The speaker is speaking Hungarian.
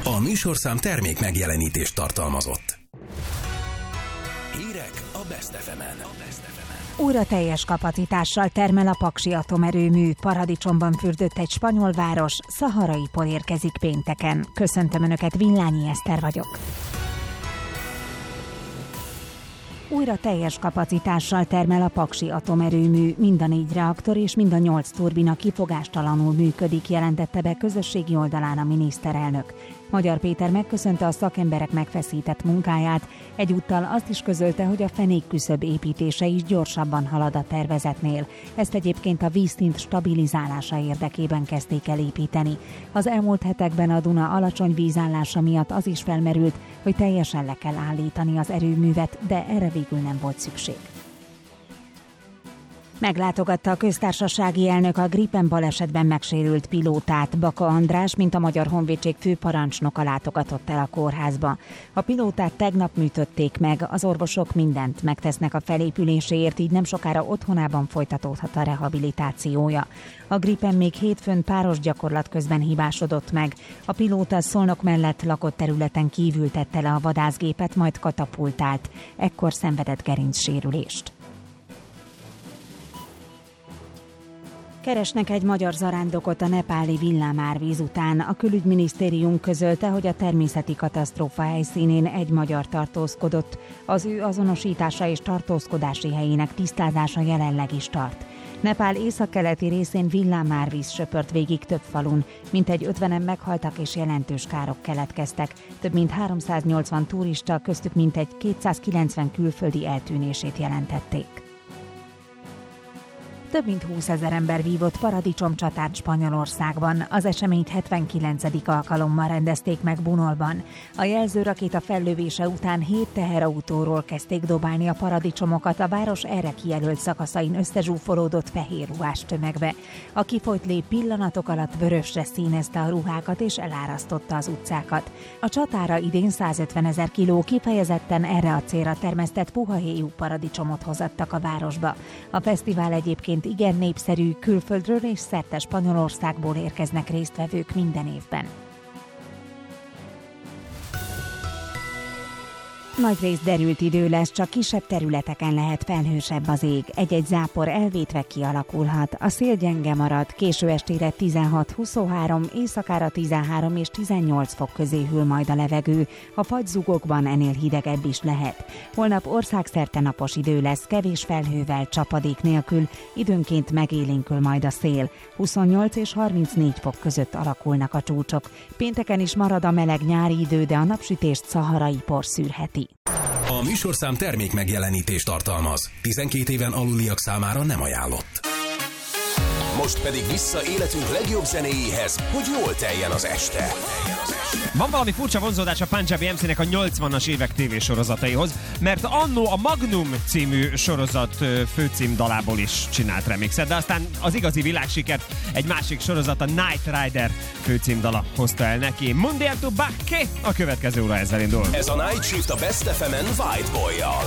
A műsorszám termék megjelenítést tartalmazott. Hírek a Best FM-en. Újra teljes kapacitással termel a Paksi atomerőmű. Paradicsomban fürdött egy spanyol város, szaharai por érkezik pénteken. Köszöntöm Önöket, Villányi Eszter vagyok. Újra teljes kapacitással termel a Paksi atomerőmű. Mind a 4 reaktor és mind a 8 turbina kifogástalanul működik, jelentette be közösségi oldalán a miniszterelnök. Magyar Péter megköszönte a szakemberek megfeszített munkáját, egyúttal azt is közölte, hogy a fenékküszöb építése is gyorsabban halad a tervezetnél. Ezt egyébként a vízszint stabilizálása érdekében kezdték el építeni. Az elmúlt hetekben a Duna alacsony vízállása miatt az is felmerült, hogy teljesen le kell állítani az erőművet, de erre végül nem volt szükség. Meglátogatta a köztársasági elnök a Gripen balesetben megsérült pilótát. Baka András, mint a Magyar Honvédség főparancsnoka látogatott el a kórházba. A pilótát tegnap műtötték meg, az orvosok mindent megtesznek a felépüléséért, így nem sokára otthonában folytatódhat a rehabilitációja. A Gripen még hétfőn páros gyakorlat közben hibásodott meg. A pilóta Szolnok mellett lakott területen kívül tette le a vadászgépet, majd katapultált. Ekkor szenvedett gerincsérülést. Keresnek egy magyar zarándokot a nepáli villámárvíz után. A külügyminisztérium közölte, hogy a természeti katasztrófa helyszínén egy magyar tartózkodott. Az ő azonosítása és tartózkodási helyének tisztázása jelenleg is tart. Nepál északkeleti részén villámárvíz söpört végig több falun. Mintegy 50-en meghaltak és jelentős károk keletkeztek. Több mint 380 turista, köztük mintegy 290 külföldi eltűnését jelentették. Több mint 20 000 ember vívott paradicsomcsatát Spanyolországban. Az eseményt 79. alkalommal rendezték meg Bunolban. A jelzőrakéta fellövése után 7 teherautóról kezdték dobálni a paradicsomokat, a város erre kijelölt szakaszain összezsúfolódott fehér ruhás tömegbe. A kifolyt lé pillanatok alatt vörösre színezte a ruhákat és elárasztotta az utcákat. A csatára idén 150 000 kiló kifejezetten erre a célra termesztett puha héjú paradicsomot hozattak a városba. A fesztivál egyébként igen népszerű, külföldről és szerte Spanyolországból érkeznek résztvevők minden évben. Nagyrészt derült idő lesz, csak kisebb területeken lehet felhősebb az ég. Egy-egy zápor elvétve kialakulhat. A szél gyenge marad, késő estére 16-23, éjszakára 13 és 18 fok közé hűl majd a levegő. A fagyzugokban ennél hidegebb is lehet. Holnap országszerte napos idő lesz, kevés felhővel, csapadék nélkül, időnként megélénkül majd a szél. 28 és 34 fok között alakulnak a csúcsok. Pénteken is marad a meleg nyári idő, de a napsütést szaharai por szűrheti. A műsorszám termék megjelenítést tartalmaz. 12 éven aluliak számára nem ajánlott. Most pedig vissza életünk legjobb zenéjéhez, hogy jól teljen az este. Van valami furcsa vonzódás a Punjabi MC-nek a 80-as évek tévésorozataihoz, mert annó a Magnum című sorozat főcímdalából is csinált remixet, de aztán az igazi világsikert egy másik sorozat, a Knight Rider főcímdala hozta el neki. Mundial to Bakke a következő óra ezzel indul. Ez a Night Shift a Best FM-en White Boy-jal.